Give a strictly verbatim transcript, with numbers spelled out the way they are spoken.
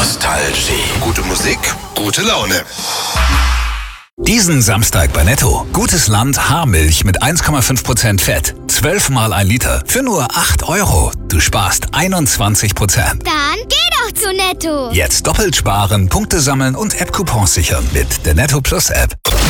Nostalgie. Gute Musik, gute Laune. Diesen Samstag bei Netto. Gutes Land Haarmilch mit eins Komma fünf Prozent Fett. zwölf mal ein Liter für nur acht Euro. Du sparst einundzwanzig Prozent. Dann geh doch zu Netto. Jetzt doppelt sparen, Punkte sammeln und App-Coupons sichern mit der Netto Plus App.